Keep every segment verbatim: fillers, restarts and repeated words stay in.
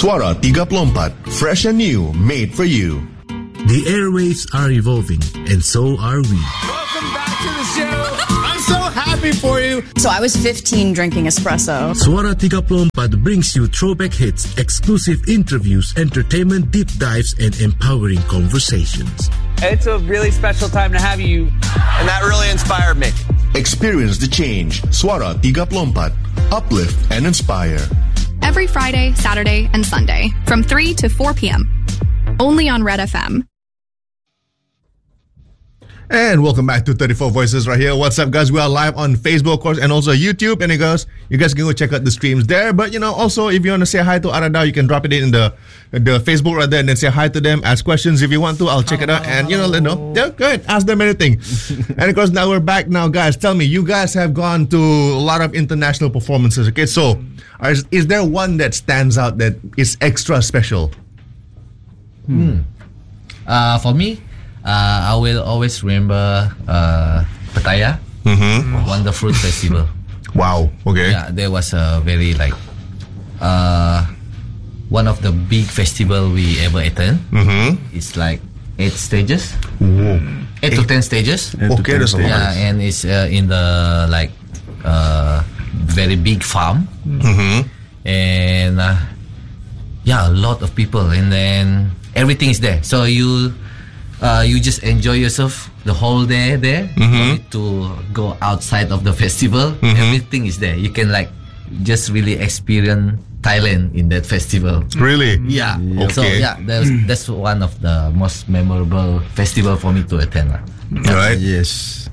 Suara tiga puluh empat, fresh and new, made for you. The airwaves are evolving, and so are we. Welcome back to the show. I'm so happy for you. So I was fifteen drinking espresso. Suara tiga puluh empat brings you throwback hits, exclusive interviews, entertainment deep dives, and empowering conversations. It's a really special time to have you, and that really inspired me. Experience the change. Suara tiga puluh empat. Uplift and inspire. Every Friday, Saturday, and Sunday from three to four p.m. Only on Red F M. And welcome back to thirty-four Voices right here. What's up, guys? We are live on Facebook, of course, and also YouTube. And you guys, you guys can go check out the streams there. But, you know, also, if you want to say hi to Arada, you can drop it in the the Facebook right there and then say hi to them. Ask questions if you want to. I'll check it out. And, you know, let know. Yeah, go ahead. Ask them anything. And, of course, now we're back now, guys. Tell me, you guys have gone to a lot of international performances, okay? So, is, is there one that stands out that is extra special? Hmm. Uh, for me, Uh, I will always remember uh, Pattaya, mm-hmm. Wonderfruit Festival. Wow. Okay. Yeah, there was a very like uh, one of the big festival we ever attend. Mm-hmm. It's like eight stages, Whoa. eight, eight to ten stages. Okay, that's a lot. Yeah, and it's uh, in the like uh, very big farm, mm-hmm. and uh, yeah, a lot of people, and then everything is there. So you. Uh, you just enjoy yourself the whole day there. Mm-hmm. You don't need to go outside of the festival. Mm-hmm. Everything is there. You can like just really experience Thailand in that festival. Really? Yeah. Okay. So yeah, that's, that's one of the most memorable festival for me to attend. Right? Yes.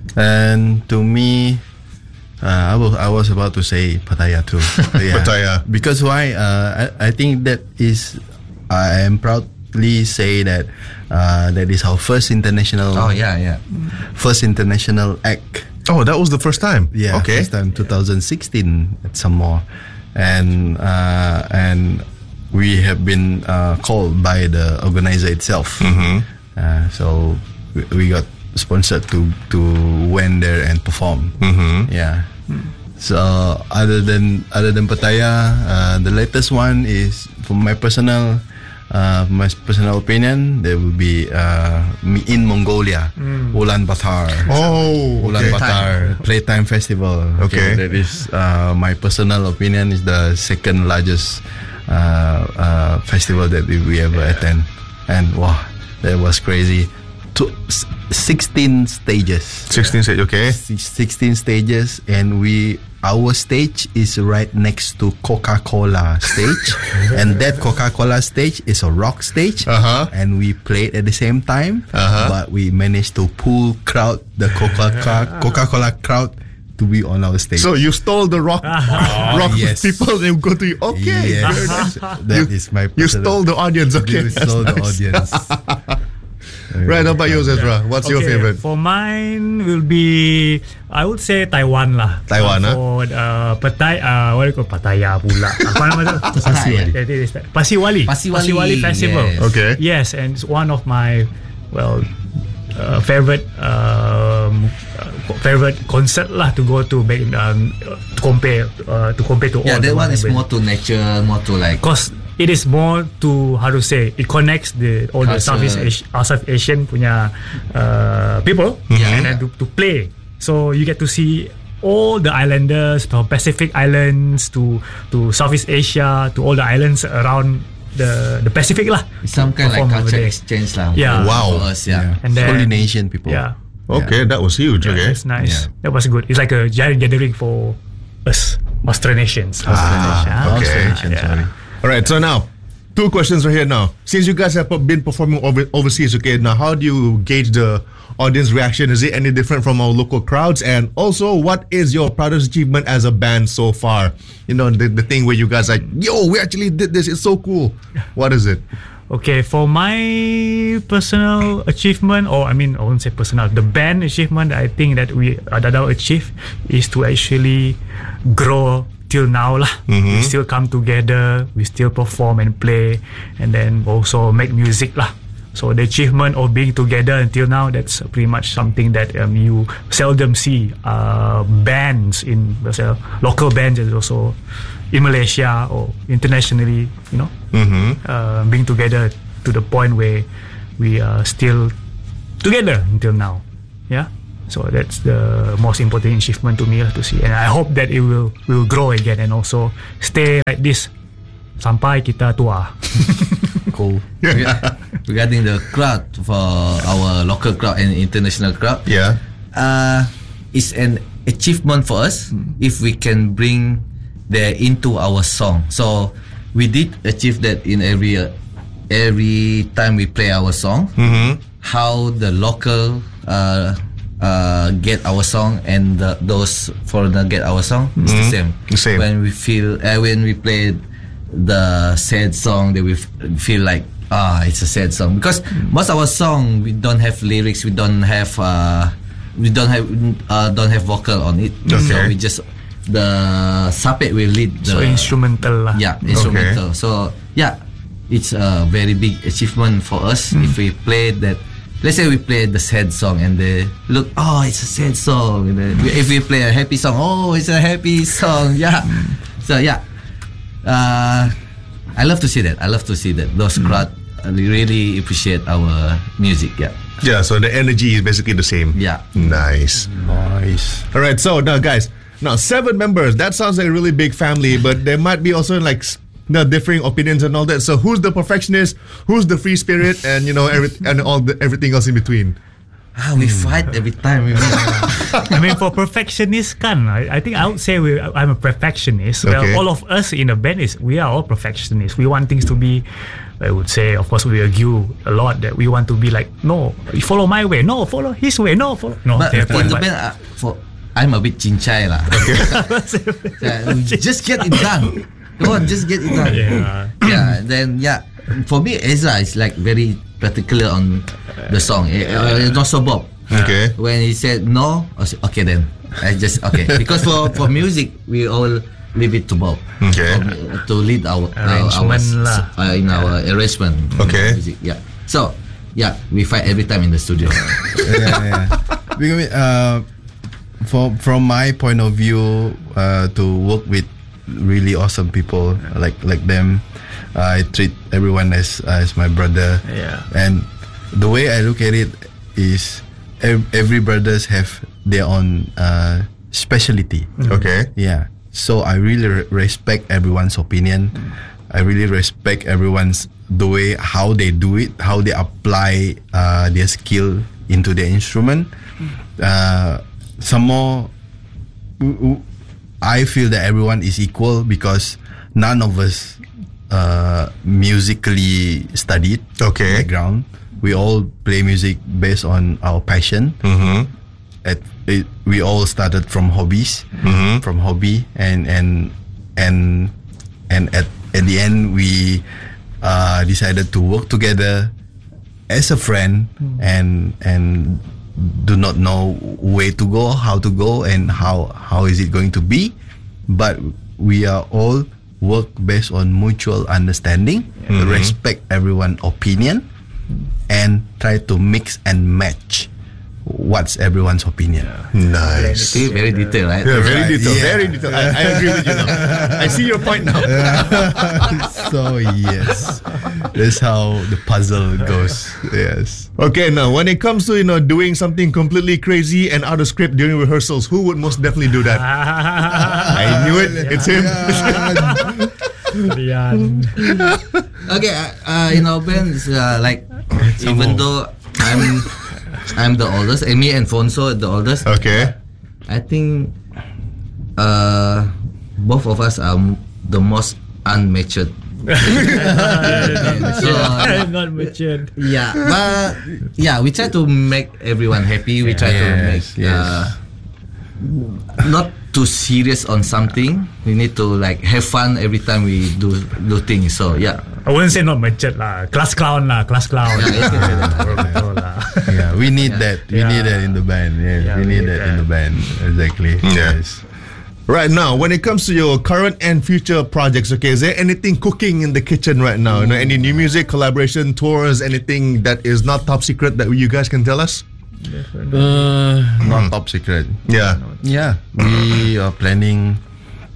And to me, uh, I was I was about to say Pattaya too. Yeah. Pattaya. Because why? Uh, I I think that is I am proud. Say that uh, that is our first international. Oh yeah, yeah. First international act. Oh, that was the first time. Yeah, okay. First time, twenty sixteen at some more, and uh, and we have been uh, called by the organizer itself. Mm-hmm. Uh, so we, we got sponsored to to went there and perform. Mm-hmm. Yeah. So other than other than Pattaya, uh, the latest one is from my personal. Uh, my personal opinion, there will be uh, in Mongolia, mm. Ulaanbaatar. Oh, Ulaanbaatar okay. Playtime Festival. Okay, so that is uh, my personal opinion is the second largest uh, uh, festival that we, we ever yeah. attend, and wow, that was crazy. Two, sixteen stages. Sixteen stages. Okay. Sixteen stages, and we. Our stage is right next to Coca-Cola stage, and that Coca-Cola stage is a rock stage, uh-huh. and we played at the same time, uh-huh. but we managed to pull crowd, the Coca-Cola, Coca-Cola crowd to be on our stage. So you stole the rock, oh, rock yes. people, they go to you. Okay, yes. That you, is my. You stole the audience. Okay, you stole nice. the audience. Right, how about yours, Ezra? What's okay, your favorite? For mine will be, I would say Taiwan lah. Taiwan, uh, For uh, Pattaya, uh, what do you call Pattaya pula? Apa nama tu? Pasiwali. Pasiwali. Pasiwali Festival. Yes. Okay. Yes, and it's one of my, well, uh, favorite um, uh, favorite concert lah to go to back in, um, to compare uh, to compare to yeah, all. Yeah, that one is band. more to nature, more to like. Cause it is more to how to say it connects the all the Southeast Asia, uh, South Asian punya uh, people, yeah, and then to, to play. So you get to see all the islanders from Pacific Islands to to Southeast Asia to all the islands around the the Pacific lah. Some kind of like culture exchange lah. Yeah. Wow. Us, yeah. And then Polynesian people. Yeah. Okay, yeah. that was huge. Yeah, okay, that's nice. Yeah. That was good. It's like a giant gathering for us Austronesians. Ah, Austronesian. okay. Ah, yeah. All right, so now two questions right here now. Since you guys have been performing over, overseas, okay, now how do you gauge the audience reaction? Is it any different from our local crowds? And also, what is your proudest achievement as a band so far? You know, the, the thing where you guys like, yo, we actually did this. It's so cool. What is it? Okay, for my personal achievement, or I mean, I won't say personal, the band achievement I think that we Adadao achieved is to actually grow till now lah. Mm-hmm. We still come together, we still perform and play, and then also make music lah. So the achievement of being together until now, that's pretty much something that um, you seldom see. Uh, bands in uh, local bands is also in Malaysia or internationally, you know, Mm-hmm. uh, being together to the point where we are still together until now. Yeah. So that's the most important achievement to me lah, to see, and I hope that it will will grow again and also stay like this sampai kita tua. Cool. Yeah. Regarding the crowd for our local crowd and international crowd, Yeah. uh, it's an achievement for us if we can bring them into our song. So we did achieve that in every uh, every time we play our song. Mm-hmm. How the local uh, uh, get our song and the, those foreigner get our song, it's the same. The same. When we feel uh, when we play the sad song, they will f- feel like ah, it's a sad song because most of our song we don't have lyrics, we don't have uh, we don't have uh, don't have vocal on it. So Okay. we just the Sapek will lead the So instrumental lah. yeah instrumental. So yeah, it's a very big achievement for us if we play that. Let's say we play the sad song and they look, oh, it's a sad song. And then if we play a happy song, oh, it's a happy song. Yeah. So yeah, uh, I love to see that. I love to see that those crowd uh, really appreciate our music. Yeah. Yeah, so the energy is basically the same. Yeah. Nice. Nice. All right, so now, guys, now seven members. That sounds like a really big family, but there might be also like s- the differing opinions and all that. So who's the perfectionist? Who's the free spirit? And you know, every, and all the, everything else in between. Ah, we fight every time. We I mean, for perfectionist kan, I, I think I would say we, I'm a perfectionist. Okay. Well, all of us in the band is we are all perfectionists. We want things to be, I would say, of course, we argue a lot that we want to be like, no, you follow my way, no, follow his way, no, follow. No, but therefore, in the but- band, uh, for I'm a bit chincai lah. Yeah, just get it done. Come on, just get it done. Yeah. Yeah. Then yeah, for me Ezra is like very particular on the song. Uh, not so Bob. Okay. When he said no, I said, okay then. I just okay because for for music we all leave it to Bob. Okay. Um, to lead our our, our Arrangement lah. uh, in our arrangement. Okay. Music. Yeah. So yeah, we fight every time in the studio. yeah, yeah. Because uh, for from my point of view, uh, to work with really awesome people like like them, uh, I treat everyone as as my brother. Yeah. And the way I look at it is, ev- every brothers have their own uh, specialty. Okay. Yeah. So I really re- respect everyone's opinion. I really respect everyone's the way how they do it, how they apply uh, their skill into their instrument. Uh, some more, w- w- I feel that everyone is equal because none of us uh, musically studied Okay. background. We all play music based on our passion. Mm-hmm. At it, we all started from hobbies, Mhm. from hobby, and and and and at at the end we uh, decided to work together as a friend, and and do not know where to go, how to go, and how how is it going to be, but we are all work based on mutual understanding, Mhm. respect everyone's opinion, and try to mix and match what's everyone's opinion. Nice. See, very detailed, right? Yeah, very Right, detailed. yeah. Very detailed. I, I agree with you now. I see your point now. So yes, that's how the puzzle goes. Yes. Okay, now when it comes to you know doing something completely crazy and out of script during rehearsals, who would most definitely do that? I knew it. It's him. Rian. Okay, uh, uh, in our band, it's, uh, like even though I'm I'm the oldest, and me and Fonso the oldest, Okay. I think uh, both of us are m- the most unmatured. So, Not matured. yeah, but yeah, we try to make everyone happy. We try to make Yes, yes. Uh, not too serious on something. We need to like have fun every time we do do things. So yeah. I wouldn't say not matured lah. Class clown lah. Class clown. Yeah, you can say that. Betul lah. Yeah, we need Yeah. that. We Yeah. need that in the band. Yes, Yeah, we we need need that in that. the band. Exactly. Yeah. Yes. Right now, when it comes to your current and future projects, okay, is there anything cooking in the kitchen right now? You know, any new music, collaboration, tours, anything that is not top secret that you guys can tell us? Uh, not top secret. Yeah. Yeah, we are planning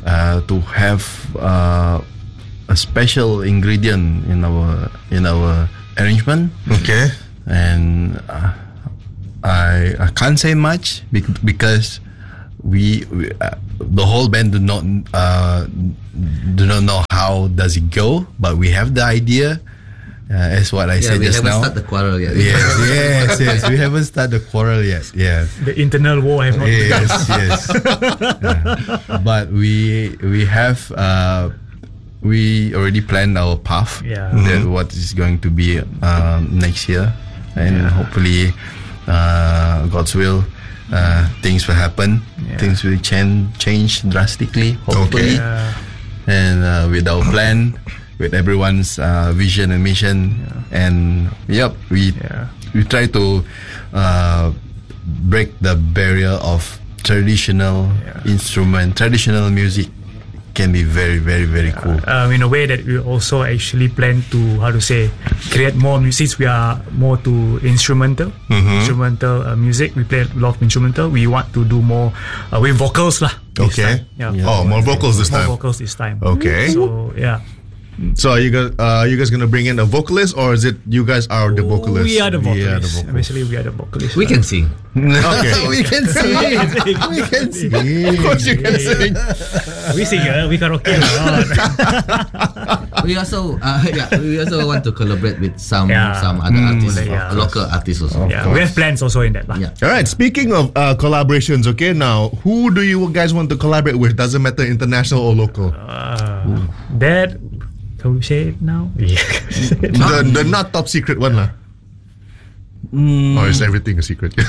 uh, to have uh, a special ingredient in our in our arrangement. Okay. And uh, I I can't say much bec- because we, we uh, the whole band do not uh, do not know how does it go, but we have the idea. Uh, as what I Yeah, said we just haven't now. started the quarrel yet. Yes, yes, yes. We haven't started the quarrel yet. Yes. The internal war have not Yes, begun. yes. Yeah. But we we have uh, we already planned our path. Yeah. That what is going to be um, next year, and hopefully, uh, God's will, uh, things will happen. Yeah. Things will change change drastically. Hopefully, Yeah. and uh, with our plan, with everyone's uh, vision and mission, and yep, we Yeah. we try to uh, break the barrier of traditional Yeah. instrument, traditional music can be very, very, very cool. Um, in a way that we also actually plan to, how to say, create more music. We are more to instrumental, instrumental uh, music. We play a lot of instrumental. We want to do more uh, with vocals lah. this Okay. time. Yeah. Oh, more vocals this More time. vocals this time. Okay. So yeah. So are you guys, uh, you guys gonna bring in a vocalist, or is it you guys are the vocalists? We are the We are the vocalists. vocalists. Basically, we are the vocalists. We can sing. Okay. we can sing. we can sing. Of course you can sing. We sing, uh, we karaoke. We also, uh, yeah, we also want to collaborate with some Yeah. some other Mm, artists, yeah. local artists also. Yeah, we have plans also in that lah. Yeah. All right. Speaking of uh, collaborations, okay. Now, who do you guys want to collaborate with? Doesn't matter, international or local. Uh, that, can we say it now? Yeah. The the not top secret one lah. Or is everything a secret?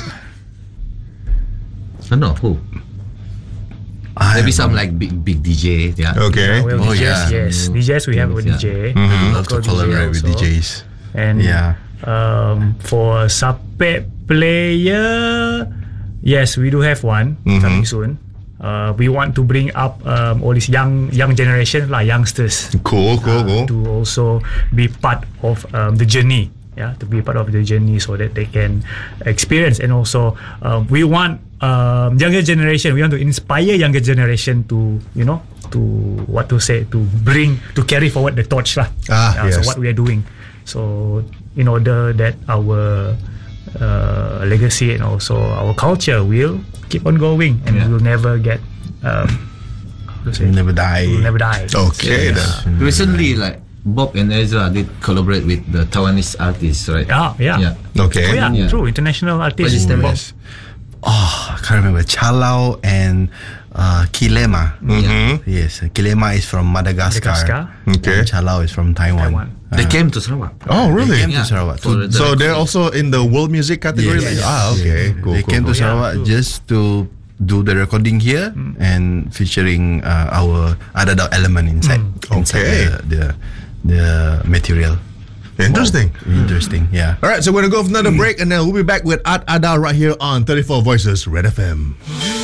I don't know who. Maybe some like big big D J. Yeah. Okay. Well, Oh, D Js, yeah. yes. D Js, we have a Yeah. D J. Mm-hmm. Love Local to collaborate with D J D also. Js. And Yeah. um, for Sapet player, yes, we do have one coming soon. Uh, we want to bring up um, all these young young generation, like youngsters, Cool, cool, uh, cool. to also be part of um, the journey. Yeah, to be part of the journey so that they can experience, and also um, we want um, younger generation. We want to inspire younger generation to, you know, to what to say, to bring, to carry forward the torch lah. Ah, Yeah, yes. So what we are doing, so in order that our uh, legacy and also our culture will keep on going, and Yeah. will never get um, how to say, Never die. will never die. Okay. Yeah. then. Recently, like Bob and Ezra did collaborate with the Taiwanese artists, right? Yeah, yeah. Yeah. Okay. Oh yeah, Yeah. true. International What artists. is their name? Yes. Oh, I can't remember. Chalau and uh, Kilema. Mhm. Yes, Kilema is from Madagascar. Madagascar. Okay. And Chalau is from Taiwan. Taiwan. They came to Sarawak. Oh, really? They came to Yeah. Sarawak. For To- the- So they're also in the world music category. Yes. Like, ah, okay. Yeah. Cool. They cool, came cool. to Sarawak cool. just to do the recording here and featuring uh, our Adada element inside, inside Okay. the, the the material. Interesting. Interesting, yeah. All right, so we're gonna go for another break, and then we'll be back with Ad Ada right here on thirty-four Voices Red F M.